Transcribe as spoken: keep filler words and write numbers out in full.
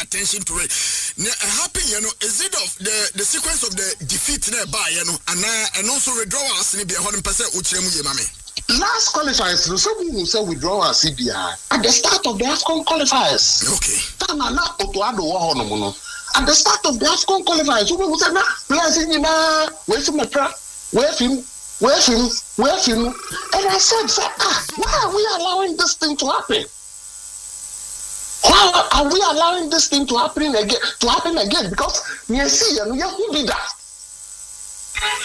attention to it. Now, happen, you know, is it of the the sequence of the defeat nearby, you know, and uh, and also withdrawals in the one hundred percent uchremu yemame. Last qualifiers, so we will say withdraw our C B I at the start of the AFCON qualifiers. Okay. At the start of the AFCON qualifiers, we will say, "Na, players in Yina, wait for my pra, wait him, wait him, wait him." And I said, "Ah, why are we allowing this thing to happen? Why are we allowing this thing to happen again? To happen again? Because you see, and we who did that."